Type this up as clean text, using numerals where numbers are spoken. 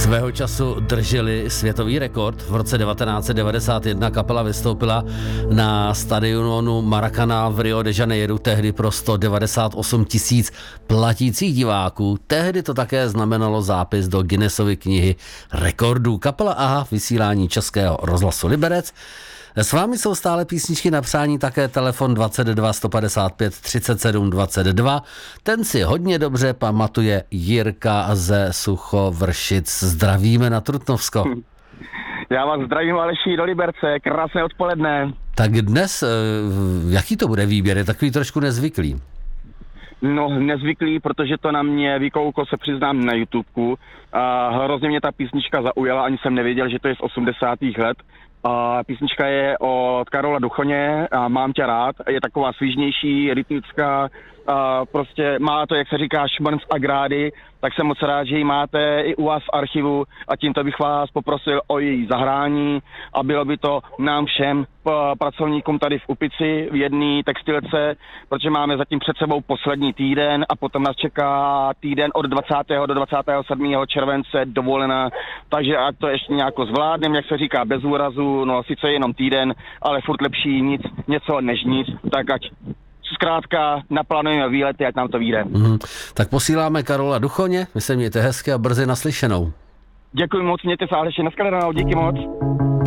Svého času drželi světový rekord. V roce 1991 kapela vystoupila na stadionu Maracana v Rio de Janeiro, tehdy pro 198 000 platících diváků. Tehdy to také znamenalo zápis do Guinnessovy knihy rekordů. Kapela AHA, vysílání Českého rozhlasu Liberec. S vámi jsou stále písničky na přání, také telefon 22 155 37 22. Ten si hodně dobře pamatuje Jirka ze Suchovršic. Zdravíme na Trutnovsko. Já vás zdravím, Aleši, do Liberce. Krásné odpoledne. Tak dnes, jaký to bude výběr? Je takový trošku nezvyklý. No, nezvyklý, protože to na mě vykouklo, se přiznám, na YouTubeku. A hrozně mě ta písnička zaujala, ani jsem nevěděl, že to je z 80. let. A písnička je od Karola Duchoně a Mám tě rád. Je taková svížnější, rytmická, prostě má to, jak se říká, šmrnc a grády, tak jsem moc rád, že ji máte i u vás v archivu a tímto bych vás poprosil o její zahrání a bylo by to nám všem pracovníkům tady v Upici v jedné textilce, protože máme zatím před sebou poslední týden a potom nás čeká týden od 20. do 27. července dovolená, takže ať to ještě nějak zvládnem, jak se říká, bez úrazu, no sice jenom týden, ale furt lepší něco než nic, tak ať zkrátka naplánujeme výlety, jak nám to vyjde. Tak posíláme Karola Duchoně, vy se mějte hezky a brzy naslyšenou. Děkuji moc, mějte se, Aleši, nashledanou, díky moc.